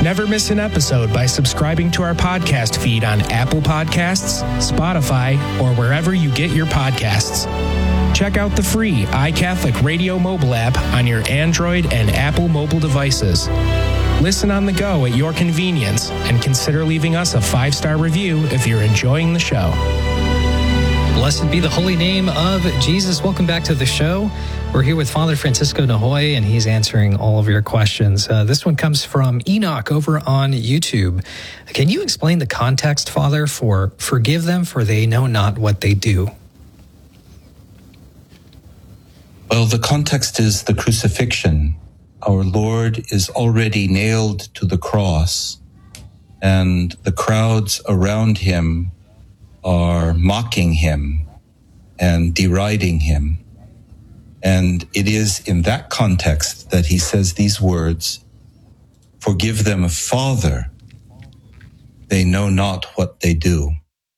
Never miss an episode by subscribing to our podcast feed on Apple Podcasts, Spotify, or wherever you get your podcasts. Check out the free iCatholic Radio mobile app on your Android and Apple mobile devices. Listen on the go at your convenience and consider leaving us a 5-star review if you're enjoying the show. Blessed be the holy name of Jesus. Welcome back to the show. We're here with Father Francisco Nahoy, and he's answering all of your questions. This one comes from Enoch over on YouTube. Can you explain the context, Father, for forgive them, for they know not what they do? Well, the context is the crucifixion. Our Lord is already nailed to the cross, and the crowds around him are mocking him and deriding him. And it is in that context that he says these words, "Forgive them, Father, they know not what they do."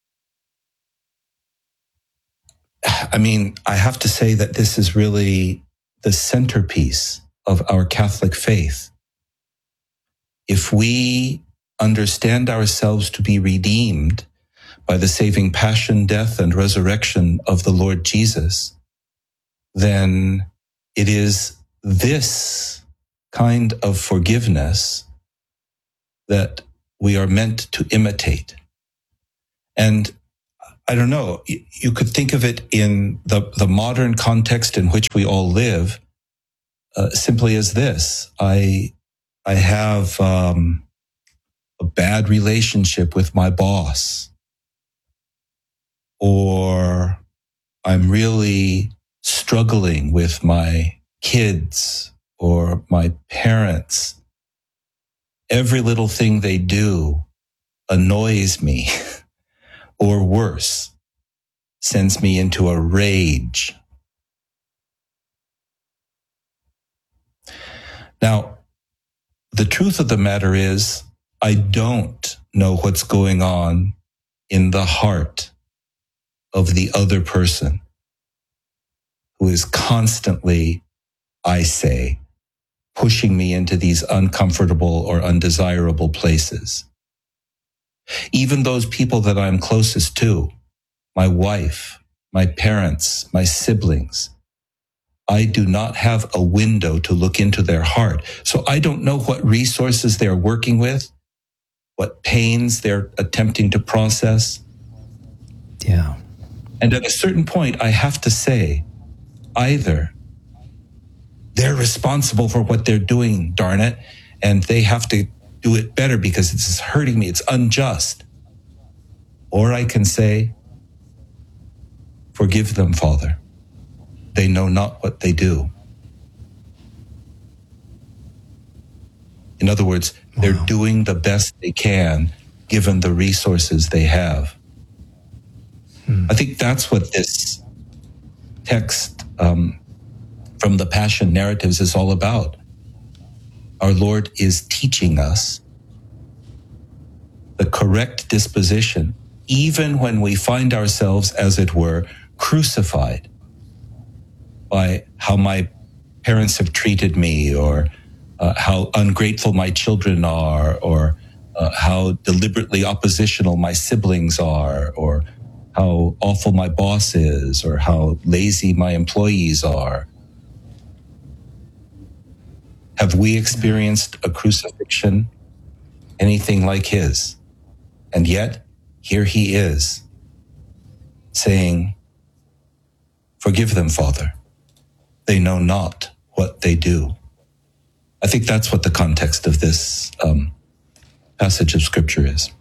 I mean, I have to say that this is really the centerpiece of our Catholic faith. If we understand ourselves to be redeemed by the saving passion, death, and resurrection of the Lord Jesus, then it is this kind of forgiveness that we are meant to imitate. And I don't know, you could think of it in the modern context in which we all live, simply as this. I have a bad relationship with my boss, or I'm really struggling with my kids or my parents. Every little thing they do annoys me, or worse, sends me into a rage. Now, the truth of the matter is, I don't know what's going on in the heart of the other person who is constantly, I say, pushing me into these uncomfortable or undesirable places. Even those people that I'm closest to, my wife, my parents, my siblings, I do not have a window to look into their heart. So I don't know what resources they're working with, what pains they're attempting to process. Yeah. And at a certain point, I have to say, either they're responsible for what they're doing, darn it, and they have to do it better because it's hurting me, it's unjust. Or I can say, forgive them, Father. They know not what they do. In other words, they're doing the best they can given the resources they have. I think that's what this text from the Passion narratives is all about. Our Lord is teaching us the correct disposition, even when we find ourselves, as it were, crucified by how my parents have treated me, or how ungrateful my children are, or how deliberately oppositional my siblings are, or how awful my boss is, or how lazy my employees are. Have we experienced a crucifixion anything like his? And yet, here he is, saying, forgive them, Father. They know not what they do. I think that's what the context of this passage of Scripture is.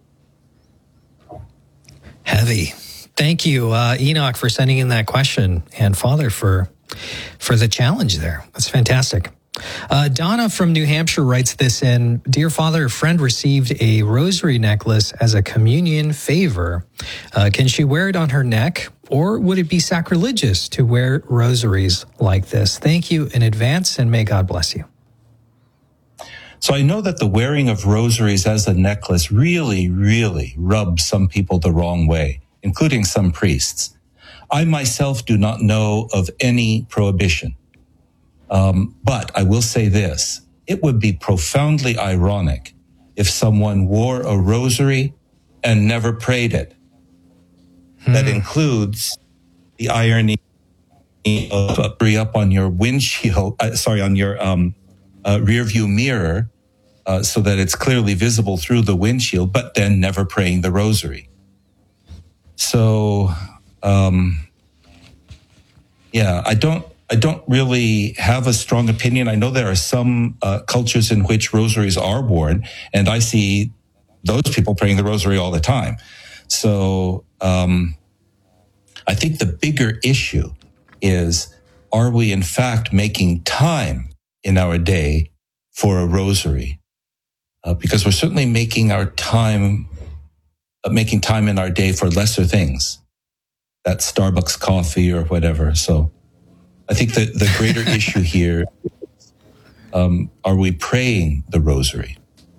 Heavy. Thank you, Enoch, for sending in that question, and Father for the challenge there. That's fantastic. Donna from New Hampshire writes this in. Dear Father, a friend received a rosary necklace as a communion favor. Can she wear it on her neck, or would it be sacrilegious to wear rosaries like this? Thank you in advance, and may God bless you. So I know that the wearing of rosaries as a necklace really, really rubs some people the wrong way, including some priests. I myself do not know of any prohibition. But I will say this, it would be profoundly ironic if someone wore a rosary and never prayed it. That includes the irony of up on your windshield, on your rear view mirror, so that it's clearly visible through the windshield, but then never praying the rosary. So, I don't really have a strong opinion. I know there are some cultures in which rosaries are worn, and I see those people praying the rosary all the time. So, I think the bigger issue is, are we in fact making time in our day for a rosary? Because we're certainly making time in our day for lesser things, that Starbucks coffee or whatever. So I think that the greater issue here is, are we praying the rosary?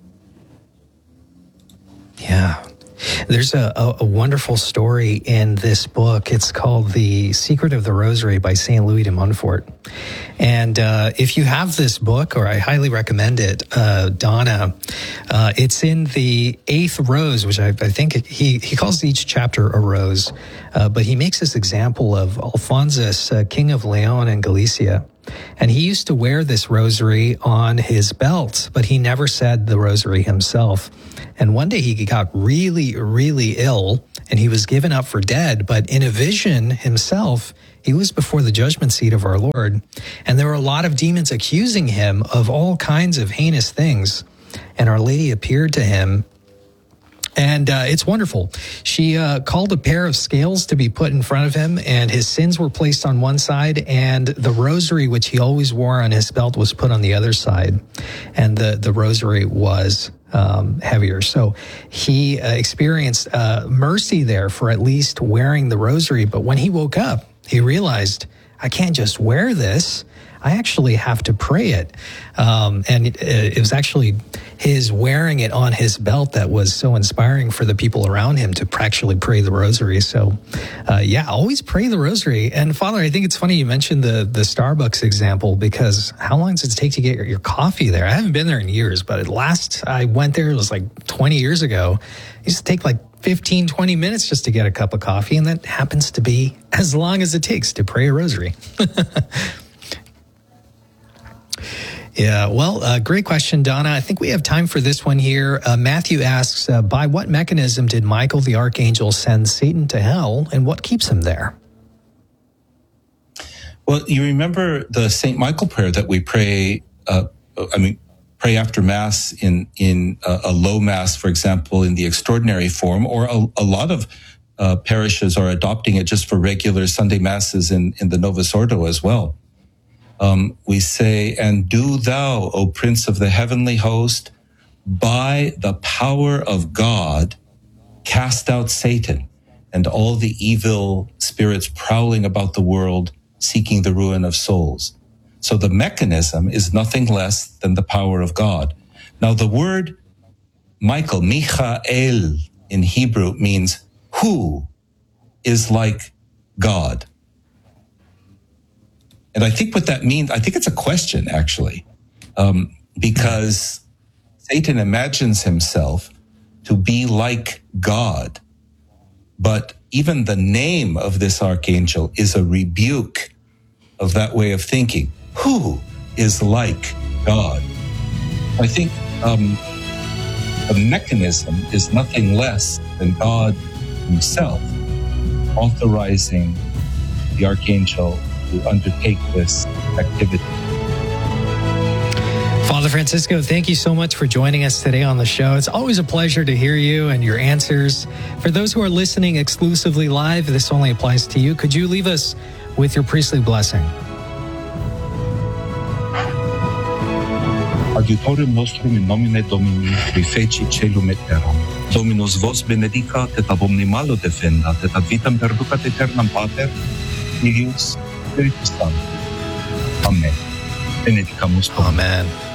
Yeah. There's a wonderful story in this book. It's called The Secret of the Rosary by St. Louis de Montfort. And if you have this book, or I highly recommend it, Donna, it's in the 8th rose, which I think he calls each chapter a rose. But he makes this example of Alphonsus, King of Leon and Galicia. And he used to wear this rosary on his belt, but he never said the rosary himself. And one day he got really, really ill, and he was given up for dead. But in a vision himself, he was before the judgment seat of our Lord. And there were a lot of demons accusing him of all kinds of heinous things. And Our Lady appeared to him. And it's wonderful. She called a pair of scales to be put in front of him, and his sins were placed on one side, and the rosary, which he always wore on his belt, was put on the other side. And the rosary was heavier. So he experienced mercy there for at least wearing the rosary. But when he woke up, he realized, I can't just wear this. I actually have to pray it. And it was actually his wearing it on his belt that was so inspiring for the people around him to actually pray the rosary. So, always pray the rosary. And Father, I think it's funny you mentioned the Starbucks example, because how long does it take to get your coffee there? I haven't been there in years, but last I went there, it was like 20 years ago. It used to take like 15, 20 minutes just to get a cup of coffee. And that happens to be as long as it takes to pray a rosary. Yeah, well, great question, Donna. I think we have time for this one here. Matthew asks, by what mechanism did Michael the Archangel send Satan to hell, and what keeps him there? Well, you remember the St. Michael prayer that we pray, pray after Mass in a low Mass, for example, in the extraordinary form, or a lot of parishes are adopting it just for regular Sunday Masses in the Novus Ordo as well. We say, and do thou, O Prince of the heavenly host, by the power of God, cast out Satan and all the evil spirits prowling about the world, seeking the ruin of souls. So the mechanism is nothing less than the power of God. Now, the word Michael, Michael in Hebrew, means who is like God. And I think what that means, I think it's a question, actually, because Satan imagines himself to be like God. But even the name of this archangel is a rebuke of that way of thinking. Who is like God? I think the mechanism is nothing less than God himself authorizing the archangel to undertake this activity. Father Francisco, thank you so much for joining us today on the show. It's always a pleasure to hear you and your answers. For those who are listening exclusively live, this only applies to you. Could you leave us with your priestly blessing? Adiutorium nostrum in nomine Domini, qui feci celum et terram. Dominus vos benedicat, et ab omni malo defendat, et ad vitam perducat aeternam Pater, Filius, Spiritus Sanctus. Amen. Benedicamus Domini. Amen.